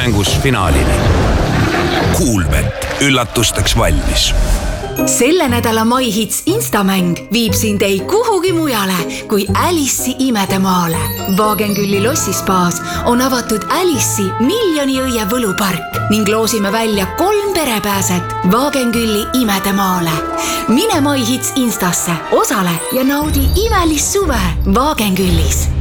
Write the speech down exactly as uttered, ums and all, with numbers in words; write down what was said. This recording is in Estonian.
mängus finaalini. Kuulbet, üllatusteks valmis. Selle nädala MyHits instamäng viib sind ei kuhugi mujale kui Alice'i imedemaale. Wagenkülli lossispaas on avatud Alice'i miljoni õie võlupark ning loosime välja kolm perepääset Wagenkülli imedemaale. Mine MyHits instasse, osale ja naudi imelist suve Wagenküllis.